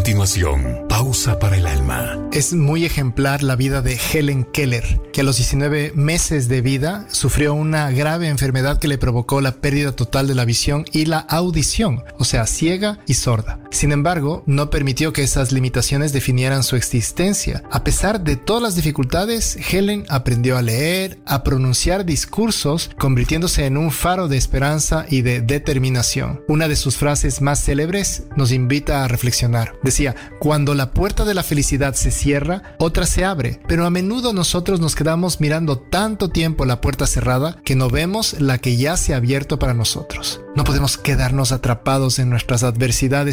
continuación, Pausa para el Alma. Es muy ejemplar la vida de Helen Keller, que a los 19 meses de vida sufrió una grave enfermedad que le provocó la pérdida total de la visión y la audición, o sea, ciega y sorda. Sin embargo, no permitió que esas limitaciones definieran su existencia. A pesar de todas las dificultades, Helen aprendió a leer, a pronunciar discursos, convirtiéndose en un faro de esperanza y de determinación. Una de sus frases más célebres nos invita a reflexionar. Decía: cuando la puerta de la felicidad se cierra, otra se abre, pero a menudo nosotros nos quedamos mirando tanto tiempo la puerta cerrada que no vemos la que ya se ha abierto para nosotros. No podemos quedarnos atrapados en nuestras adversidades